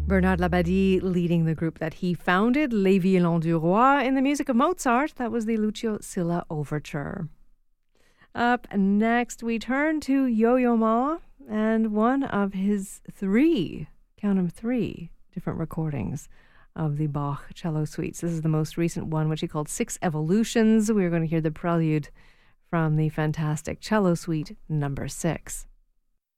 Bernard Labadie leading the group that he founded, Les Violons du Roi, in the music of Mozart. That was the Lucio Silla Overture. Up next, we turn to Yo-Yo Ma and one of his three different recordings of the Bach cello suites. This is the most recent one, which he called Six Evolutions. We're going to hear the prelude from the fantastic cello suite number 6.